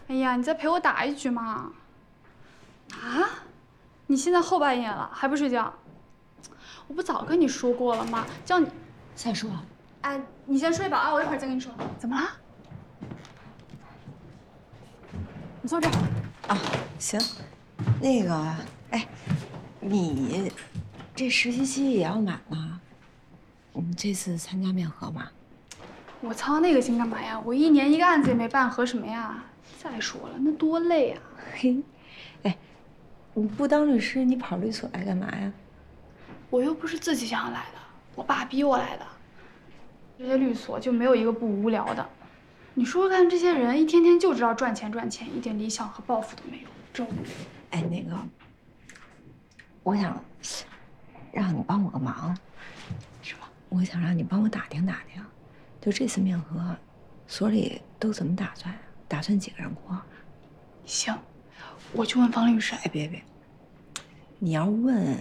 哎呀，你再陪我打一局嘛！啊？你现在后半夜了还不睡觉？我不早跟你说过了吗？叫你再说。 哎，你先睡吧啊，我一会儿再跟你说。怎么了？你坐这儿。 啊，行。那个，哎，你这实习期也要满了，你这次参加面核吗？ 我操那个心干嘛呀？我一年一个案子也没办，合什么呀？再说了，那多累啊！ 嘿，哎，你不当律师，你跑律所来干嘛呀？ 我又不是自己想要来的，我爸逼我来的。这些律所就没有一个不无聊的。你说说看，这些人一天天就知道赚钱赚钱，一点理想和抱负都没有，真无聊。 哎，那个，我想让你帮我个忙。 是吧？ 我想让你帮我打听打听，就这次面核，所里都怎么打算？打算几个人过？ 行，我去问方律师。 哎，别，你要问，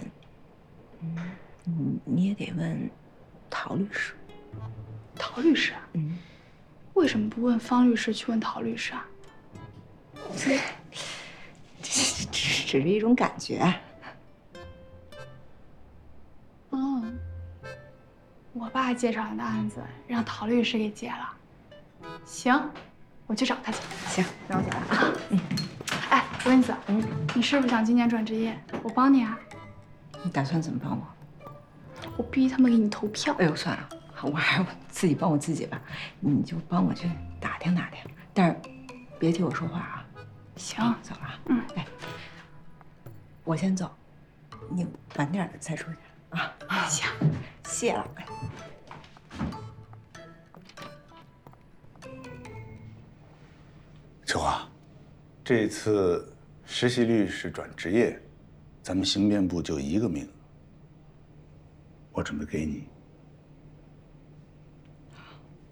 你也得问陶律师。 陶律师？为什么不问方律师去问陶律师啊？ 这只是一种感觉。 哦，我爸介绍来的案子让陶律师给接了。行，我去找他去。 行，那我走了啊。 哎，温子，你是不是想今年转职业？我帮你啊。 你打算怎么帮我？ 我逼他们给你投票。 哎呦，算了，我还是自己帮我自己吧。你就帮我去打听打听，但是别替我说话啊。 行， 走了啊。 哎， 我先走，你晚点再出去啊。 行， 谢了。 秋华，这次实习律师转职业，咱们刑辩部就一个名额，我准备给你。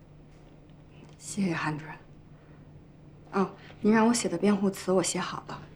谢谢韩主任。哦，您让我写的辩护词我写好了，